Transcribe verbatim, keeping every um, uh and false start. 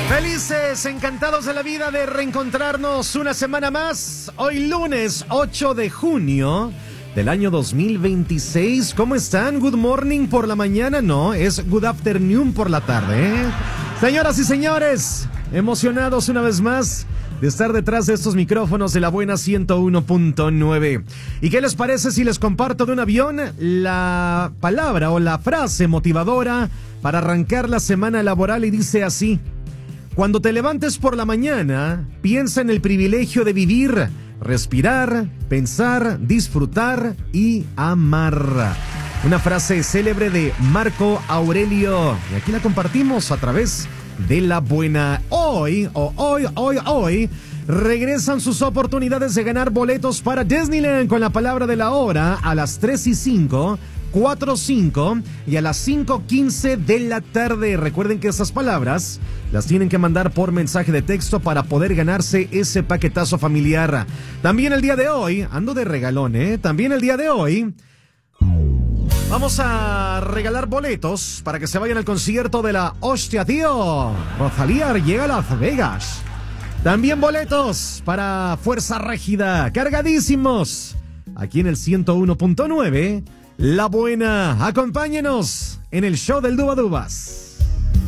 Felices, encantados de la vida de reencontrarnos una semana más. Hoy lunes ocho de junio del año dos mil veintiséis. ¿Cómo están? Good morning por la mañana, no, es good afternoon por la tarde, ¿eh? Señoras y señores, emocionados una vez más de estar detrás de estos micrófonos de la buena ciento uno punto nueve. ¿Y qué les parece si les comparto de un avión la palabra o la frase motivadora para arrancar la semana laboral? Y dice así: cuando te levantes por la mañana, piensa en el privilegio de vivir, respirar, pensar, disfrutar y amar. Una frase célebre de Marco Aurelio. Y aquí la compartimos a través de La Buena. Hoy, o hoy, hoy, hoy, regresan sus oportunidades de ganar boletos para Disneyland con la palabra de la hora a las tres y cinco, cuatro cinco y a las cinco quince de la tarde. Recuerden que esas palabras las tienen que mandar por mensaje de texto para poder ganarse ese paquetazo familiar. También el día de hoy, ando de regalón, ¿eh? También el día de hoy vamos a regalar boletos para que se vayan al concierto de la Hostia, tío. Rosalía llega a Las Vegas. También boletos para Fuerza Régida, cargadísimos. Aquí en el ciento uno punto nueve, La Buena. Acompáñenos en el show del Dubadubas.